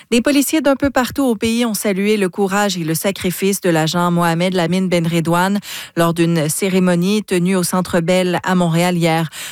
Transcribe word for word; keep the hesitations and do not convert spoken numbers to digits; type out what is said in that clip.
Des policiers d'un peu partout au pays ont salué le courage et le sacrifice de l'agent Mohamed Lamine Benredouane lors d'une cérémonie tenue au Centre Bell à Montréal hier.